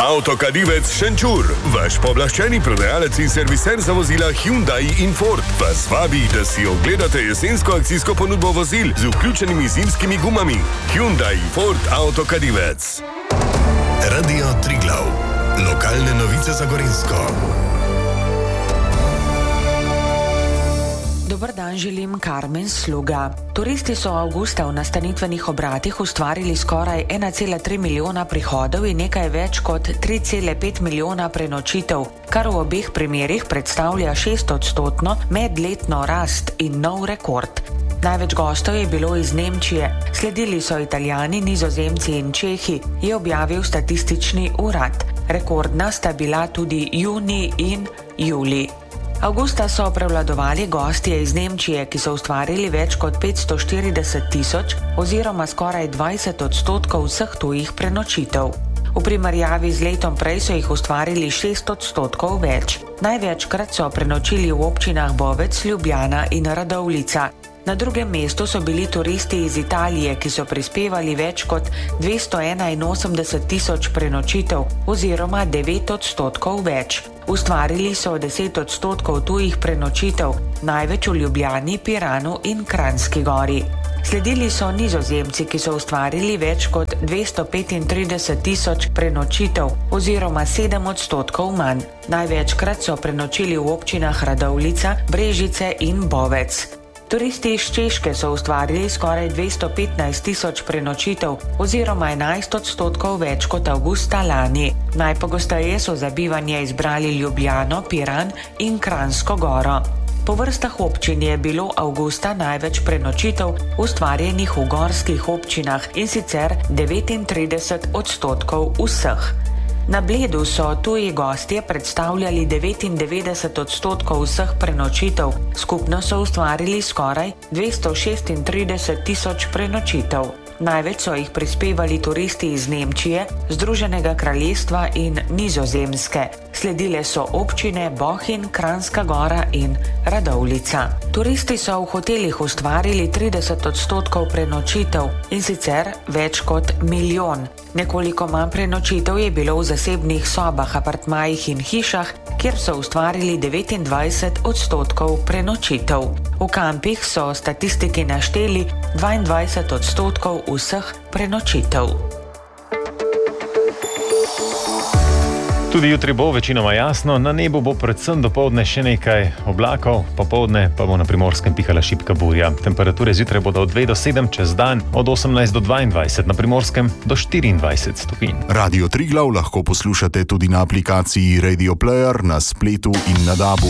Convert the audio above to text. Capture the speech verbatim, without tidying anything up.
Avtokadivec Šenčur, vaš pooblaščeni prodajalec in serviser za vozila Hyundai in Ford, vas vabi, da si ogledate jesensko akcijsko ponudbo vozil z vključenimi zimskimi gumami. Hyundai Ford Avtokadivec. Radio Triglav. Lokalne novice za Gorenjsko. Dober dan želim, Karmen Sluga. Turisti so avgusta v nastanitvenih obratih ustvarili skoraj ena cela tri milijona prihodov in nekaj več kot tri cela pet milijona prenočitev, kar v obeh primerih predstavlja šestodstotno medletno rast in nov rekord. Največ gostov je bilo iz Nemčije, sledili so Italijani, Nizozemci in Čehi, je objavil statistični urad. Rekordna sta bila tudi junij in julij. Avgusta so prevladovali gostje iz Nemčije, ki so ustvarili več kot petsto štirideset tisoč oziroma skoraj dvajset odstotkov vseh tujih prenočitev. V primerjavi z letom prej so jih ustvarili šest odstotkov več. Največkrat so prenočili v občinah Bovec, Ljubljana in Radovljica. Na drugem mestu so bili turisti iz Italije, ki so prispevali več kot dvesto enainosemdeset tisoč prenočitev oziroma devet odstotkov več. Ustvarili so deset odstotkov tujih prenočitev, največ v Ljubljani, Piranu in Kranjski Gori. Sledili so Nizozemci, ki so ustvarili več kot dvesto petintrideset tisoč prenočitev oziroma sedem odstotkov manj. Največkrat so prenočili v občinah Radovljica, Brežice in Bovec. Turisti iz Češke so ustvarili skoraj dvesto petnajst tisoč prenočitev oziroma enajst odstotkov več kot avgusta lani. Najpogosteje so za bivanje izbrali Ljubljano, Piran in Kranjsko Goro. Po vrstah občin je bilo avgusta največ prenočitev ustvarjenih v gorskih občinah, in sicer devetintrideset odstotkov vseh. Na Bledu so tuji gostje predstavljali devetindevetdeset odstotkov vseh prenočitev, skupno so ustvarili skoraj dvesto šestintrideset tisoč prenočitev. Največ so jih prispevali turisti iz Nemčije, Združenega kraljestva in Nizozemske. Sledile so občine Bohinj, Kranjska Gora in Radovljica. Turisti so v hotelih ustvarili trideset odstotkov prenočitev, in sicer več kot milijon. Nekoliko manj prenočitev je bilo v zasebnih sobah, apartmajih in hišah, kjer so ustvarili devetindvajset odstotkov prenočitev. V kampih so statistiki našteli dvaindvajset odstotkov vseh prenočitev. Tudi jutri bo večinoma jasno, na nebu bo predvsem dopoldne še nekaj oblakov, popoldne pa bo na Primorskem pihala šibka burja. Temperature zjutraj bodo od dve do sedem, čez dan od osemnajst do dvaindvajset, na Primorskem do štiriindvajset stopinj. Radio Triglav lahko poslušate tudi na aplikaciji Radio Player, na spletu in na dabu.